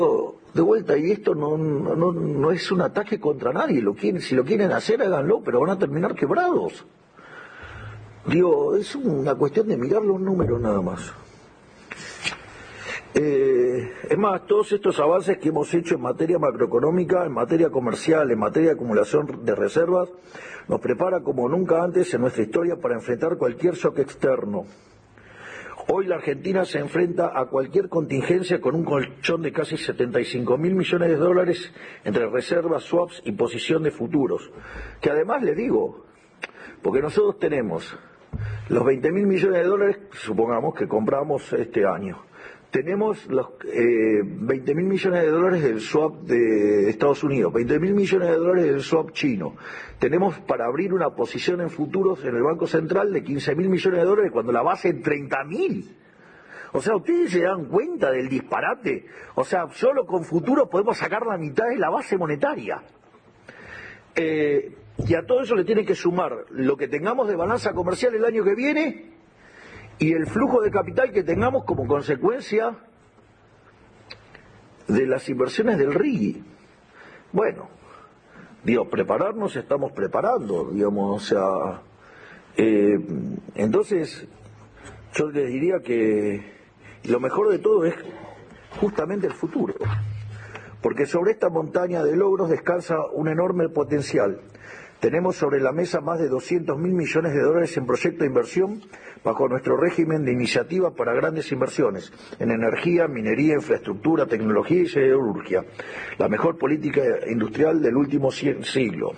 De vuelta, y esto no es un ataque contra nadie, si lo quieren hacer, háganlo, pero van a terminar quebrados. Digo, es una cuestión de mirar los números nada más. Es más, todos estos avances que hemos hecho en materia macroeconómica, en materia comercial, en materia de acumulación de reservas, nos prepara como nunca antes en nuestra historia para enfrentar cualquier shock externo. Hoy la Argentina se enfrenta a cualquier contingencia con un colchón de casi 75.000 millones de dólares entre reservas, swaps y posición de futuros. Que además le digo, porque nosotros tenemos los 20.000 millones de dólares, supongamos que compramos este año. Tenemos los 20.000 millones de dólares del swap de Estados Unidos, 20.000 millones de dólares del swap chino. Tenemos para abrir una posición en futuros en el Banco Central de 15.000 millones de dólares cuando la base es 30.000. O sea, ¿ustedes se dan cuenta del disparate? O sea, solo con futuros podemos sacar la mitad de la base monetaria. Y a todo eso le tiene que sumar lo que tengamos de balanza comercial el año que viene y el flujo de capital que tengamos como consecuencia de las inversiones del RIGI. Bueno, digo, prepararnos estamos preparando, digamos, o sea, entonces yo les diría que lo mejor de todo es justamente el futuro, porque sobre esta montaña de logros descansa un enorme potencial. Tenemos sobre la mesa más de 200.000 millones de dólares en proyectos de inversión bajo nuestro régimen de iniciativa para grandes inversiones en energía, minería, infraestructura, tecnología y siderurgia, la mejor política industrial del último siglo.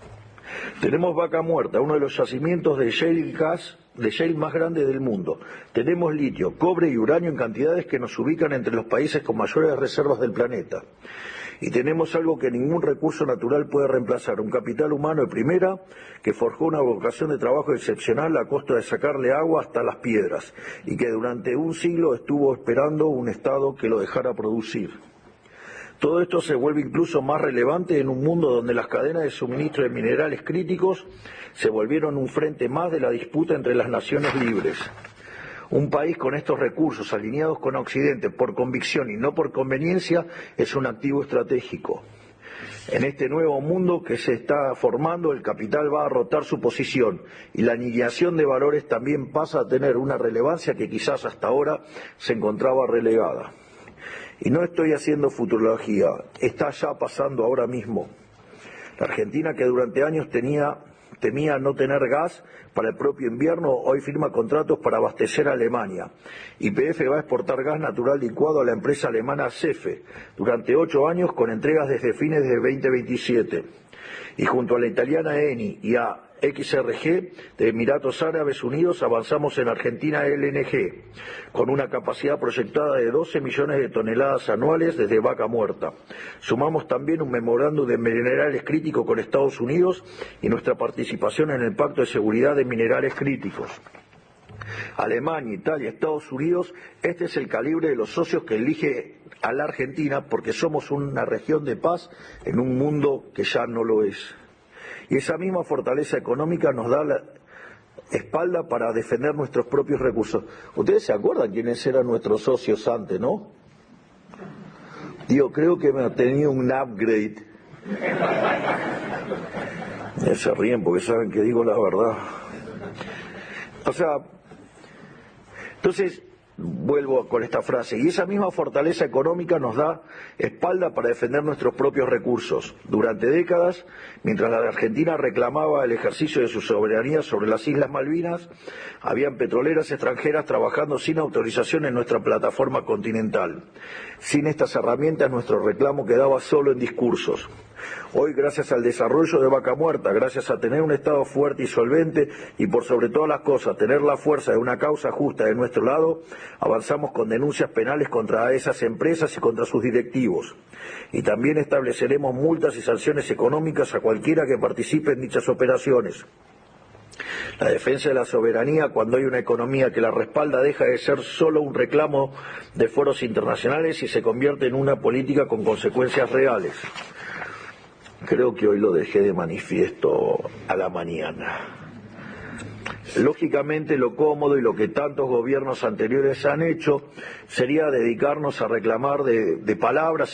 Tenemos Vaca Muerta, uno de los yacimientos de shale más grandes del mundo. Tenemos litio, cobre y uranio en cantidades que nos ubican entre los países con mayores reservas del planeta. Y tenemos algo que ningún recurso natural puede reemplazar, un capital humano de primera que forjó una vocación de trabajo excepcional a costa de sacarle agua hasta las piedras y que durante un siglo estuvo esperando un Estado que lo dejara producir. Todo esto se vuelve incluso más relevante en un mundo donde las cadenas de suministro de minerales críticos se volvieron un frente más de la disputa entre las naciones libres. Un país con estos recursos alineados con Occidente por convicción y no por conveniencia es un activo estratégico. En este nuevo mundo que se está formando, el capital va a rotar su posición y la aniquilación de valores también pasa a tener una relevancia que quizás hasta ahora se encontraba relegada. Y no estoy haciendo futurología, está ya pasando ahora mismo. La Argentina, que durante años temía no tener gas para el propio invierno, hoy firma contratos para abastecer a Alemania. YPF va a exportar gas natural licuado a la empresa alemana CEFE durante 8 años con entregas desde fines de 2027. Y junto a la italiana Eni y a XRG de Emiratos Árabes Unidos avanzamos en Argentina LNG, con una capacidad proyectada de 12 millones de toneladas anuales desde Vaca Muerta. Sumamos también un memorándum de minerales críticos con Estados Unidos y nuestra participación en el Pacto de Seguridad de Minerales Críticos. Alemania, Italia, Estados Unidos, este es el calibre de los socios que elige a la Argentina porque somos una región de paz en un mundo que ya no lo es. Y esa misma fortaleza económica nos da la espalda para defender nuestros propios recursos. Ustedes se acuerdan quiénes eran nuestros socios antes, ¿no? Digo, creo que me ha tenido un upgrade. Se ríen porque saben que digo la verdad. O sea, entonces vuelvo con esta frase, y esa misma fortaleza económica nos da espalda para defender nuestros propios recursos. Durante décadas, mientras la Argentina reclamaba el ejercicio de su soberanía sobre las Islas Malvinas, habían petroleras extranjeras trabajando sin autorización en nuestra plataforma continental. Sin estas herramientas, nuestro reclamo quedaba solo en discursos. Hoy, gracias al desarrollo de Vaca Muerta, gracias a tener un Estado fuerte y solvente y por sobre todas las cosas tener la fuerza de una causa justa de nuestro lado, avanzamos con denuncias penales contra esas empresas y contra sus directivos. Y también estableceremos multas y sanciones económicas a cualquiera que participe en dichas operaciones. La defensa de la soberanía, cuando hay una economía que la respalda, deja de ser solo un reclamo de foros internacionales y se convierte en una política con consecuencias reales. Creo que hoy lo dejé de manifiesto a la mañana. Lógicamente, lo cómodo y lo que tantos gobiernos anteriores han hecho sería dedicarnos a reclamar de palabras